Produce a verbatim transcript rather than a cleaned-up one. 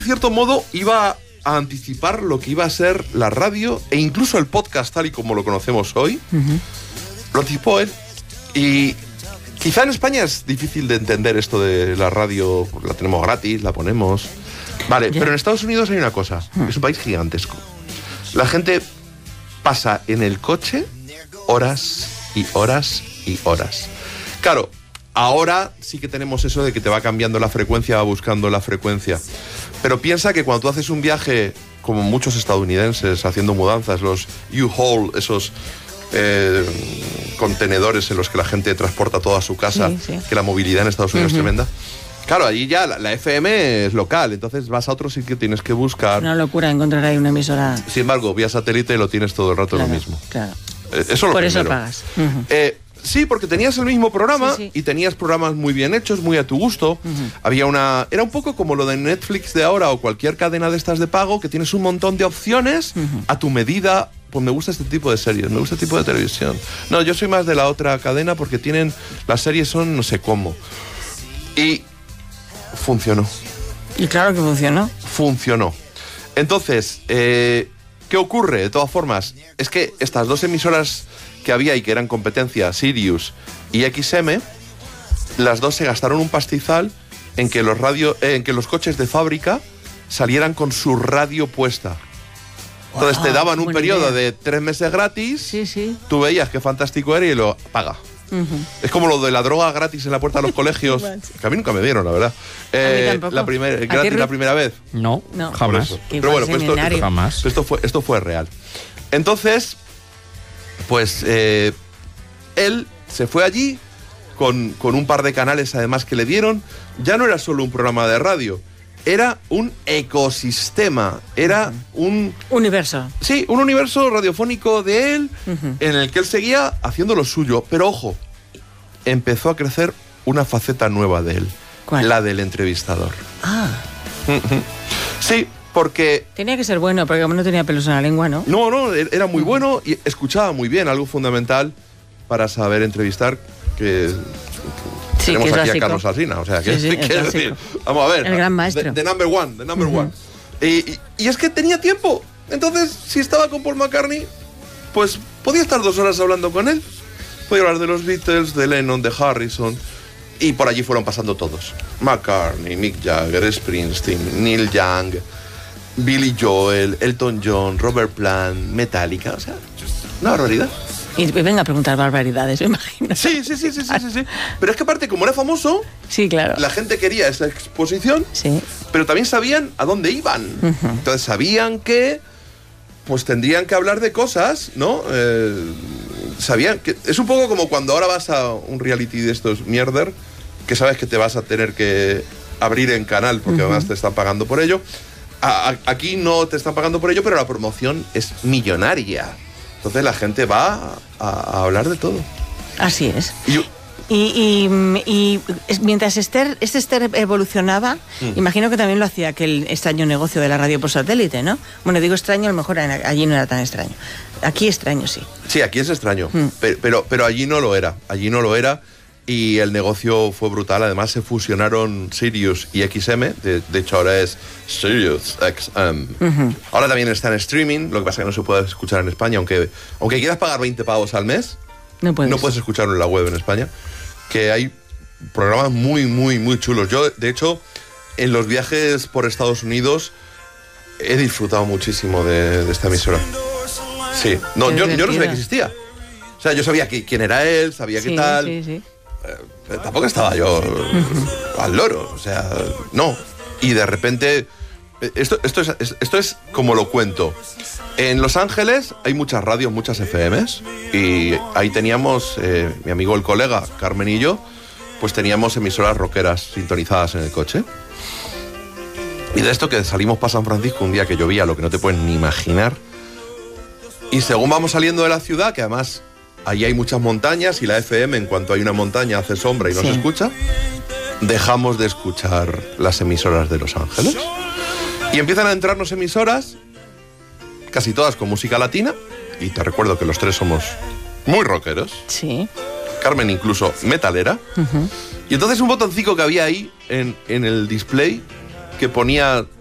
de cierto modo, iba a anticipar lo que iba a ser la radio e incluso el podcast tal y como lo conocemos hoy. Uh-huh. Lo anticipó él. Y quizá en España es difícil de entender esto de la radio, la tenemos gratis, la ponemos. Vale, yeah. Pero en Estados Unidos hay una cosa, uh-huh. Es un país gigantesco. La gente pasa en el coche horas y horas y horas. Claro, ahora sí que tenemos eso de que te va cambiando la frecuencia, va buscando la frecuencia. Pero piensa que cuando tú haces un viaje, como muchos estadounidenses haciendo mudanzas, los U-Haul, esos eh, contenedores en los que la gente transporta toda su casa, sí, sí. Que la movilidad en Estados Unidos uh-huh. es tremenda. Claro, allí ya la, la F M es local, entonces vas a otro sitio, tienes que buscar... Una locura encontrar ahí una emisora... Sin embargo, vía satélite lo tienes todo el rato claro, lo mismo. Claro, eh, eso lo Por primero. eso pagas. Uh-huh. Eh, sí, porque tenías el mismo programa sí, sí. y tenías programas muy bien hechos, muy a tu gusto. Uh-huh. Había una... Era un poco como lo de Netflix de ahora o cualquier cadena de estas de pago, que tienes un montón de opciones uh-huh. a tu medida. Pues me gusta este tipo de series, me gusta este tipo de televisión. No, yo soy más de la otra cadena porque tienen... Las series son no sé cómo. Y... funcionó. Y claro que funcionó. Funcionó. Entonces, eh, ¿qué ocurre? De todas formas, es que estas dos emisoras que había y que eran competencia, Sirius y X M, las dos se gastaron un pastizal en que los radio, eh, en que los coches de fábrica salieran con su radio puesta. Entonces wow, te daban un periodo idea. de tres meses gratis, sí, sí. Tú veías qué fantástico era y lo paga. Uh-huh. Es como lo de la droga gratis en la puerta de los colegios, que a mí nunca me dieron, la verdad. Eh, la, primer, gratis la primera vez. No, no. jamás. Pero bueno, pues esto, esto, jamás. Esto, fue, esto fue real. Entonces, pues eh, él se fue allí con, con un par de canales además que le dieron. Ya no era solo un programa de radio, era un ecosistema, era uh-huh. un... universo. Sí, un universo radiofónico de él, uh-huh. en el que él seguía haciendo lo suyo. Pero ojo, empezó a crecer una faceta nueva de él. ¿Cuál? La del entrevistador. Ah. Uh-huh. Sí, porque... Tenía que ser bueno, porque como no tenía pelos en la lengua, ¿no? No, no, era muy uh-huh. bueno y escuchaba muy bien, algo fundamental para saber entrevistar, que... Sí, tenemos que aquí básico. a Carlos Alsina, o sea, que, sí, sí, quiero decir, vamos a ver, el gran maestro, the, the number one, the number uh-huh. one. Y, y, y es que tenía tiempo, entonces si estaba con Paul McCartney, pues podía estar dos horas hablando con él, podía hablar de los Beatles, de Lennon, de Harrison, y por allí fueron pasando todos, McCartney, Mick Jagger, Springsteen, Neil Young, Billy Joel, Elton John, Robert Plant, Metallica, o sea, una barbaridad. Y venga a preguntar barbaridades, me imagino. Sí, sí, sí, sí, sí, sí, sí. Pero es que aparte, como era famoso, sí, claro. La gente quería esa exposición, sí. Pero también sabían a dónde iban. Uh-huh. Entonces sabían que pues tendrían que hablar de cosas, ¿no? Eh, sabían que... Es un poco como cuando ahora vas a un reality de estos mierder, que sabes que te vas a tener que abrir en canal, porque uh-huh. además te están pagando por ello. A, a, aquí no te están pagando por ello, pero la promoción es millonaria. Entonces la gente va a, a hablar de todo. Así es. Y, y, y, y mientras Esther, este Esther evolucionaba, mm. imagino que también lo hacía aquel extraño negocio de la radio por satélite, ¿no? Bueno, digo extraño, a lo mejor allí no era tan extraño. Aquí extraño, sí. Sí, aquí es extraño, mm. pero, pero, pero allí no lo era. Allí no lo era y el negocio fue brutal. Además se fusionaron Sirius y X M. De, de hecho ahora es Sirius X M. Uh-huh. Ahora también está en streaming, lo que pasa es que no se puede escuchar en España, aunque, aunque quieras pagar veinte pavos al mes, no puedes. no puedes escucharlo en la web en España, que hay programas muy, muy, muy chulos. Yo, de hecho, en los viajes por Estados Unidos he disfrutado muchísimo de, de esta emisora. Sí, no, yo, yo no sabía que existía. O sea, yo sabía que, quién era él, sabía sí, qué tal. Sí, sí. Eh, tampoco estaba yo uh-huh. al loro, o sea, no. Y de repente, esto, esto, es, esto es como lo cuento. En Los Ángeles hay muchas radios, muchas F Ms, y ahí teníamos, eh, mi amigo el colega, Carmen y yo, pues teníamos emisoras rockeras sintonizadas en el coche. Y de esto que salimos para San Francisco un día que llovía, lo que no te puedes ni imaginar. Y según vamos saliendo de la ciudad, que además... Allí hay muchas montañas y la F M, en cuanto hay una montaña, hace sombra y no sí. se escucha. Dejamos de escuchar las emisoras de Los Ángeles. Y empiezan a entrarnos emisoras, casi todas con música latina. Y te recuerdo que los tres somos muy rockeros. Sí. Carmen incluso metalera. Uh-huh. Y entonces un botoncito que había ahí en, en el display que ponía